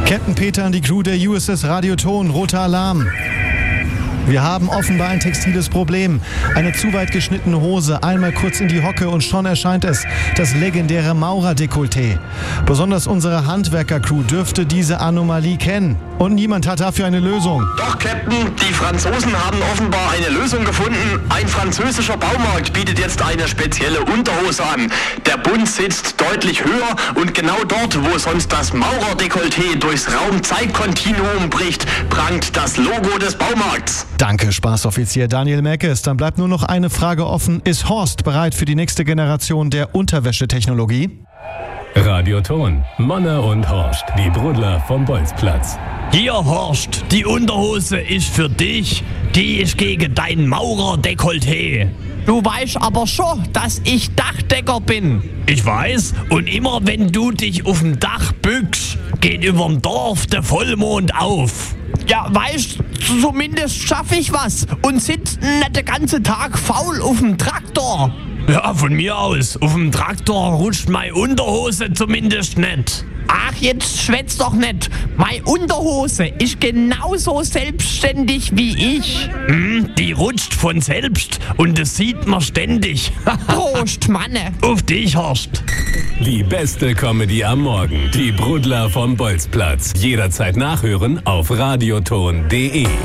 Captain Peter an die Crew der USS Radioton, roter Alarm. Wir haben offenbar ein textiles Problem. Eine zu weit geschnittene Hose, einmal kurz in die Hocke und schon erscheint es, das legendäre Maurer-Dekolleté. Besonders unsere Handwerker-Crew dürfte diese Anomalie kennen. Und niemand hat dafür eine Lösung. Doch, Captain, die Franzosen haben offenbar eine Lösung gefunden. Ein französischer Baumarkt bietet jetzt eine spezielle Unterhose an. Der Bund sitzt deutlich höher und genau dort, wo sonst das Maurer-Dekolleté durchs Raum-Zeit-Kontinuum bricht, prangt das Logo des Baumarkts. Danke, Spaßoffizier Daniel Meckes. Dann bleibt nur noch eine Frage offen. Ist Horst bereit für die nächste Generation der Unterwäschetechnologie? Radioton, Manne und Horst, die Brudler vom Bolzplatz. Hier, Horst, die Unterhose ist für dich. Die ist gegen dein Maurer-Dekolleté. Du weißt aber schon, dass ich Dachdecker bin. Ich weiß. Und immer wenn du dich auf dem Dach bückst, geht überm Dorf der Vollmond auf. Ja, weißt, zumindest schaffe ich was und sitz nicht den ganzen Tag faul auf dem Traktor. Ja, von mir aus. Auf dem Traktor rutscht meine Unterhose zumindest nicht. Ach, jetzt schwätz doch nicht. Meine Unterhose ist genauso selbstständig wie ich. Die rutscht von selbst und das sieht man ständig. Prost, Manne. Auf dich, Horst. Die beste Comedy am Morgen. Die Brudler vom Bolzplatz. Jederzeit nachhören auf radioton.de.